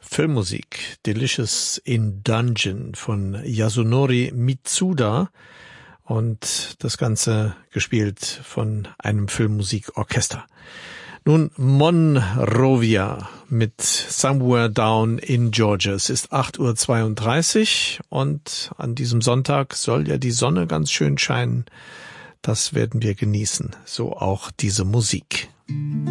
Filmmusik. Delicious in Dungeon von Yasunori Mitsuda und das Ganze gespielt von einem Filmmusikorchester. Nun Monrovia mit Somewhere Down in Georgia. Es ist 8:32 Uhr und an diesem Sonntag soll ja die Sonne ganz schön scheinen. Das werden wir genießen. So auch diese Musik.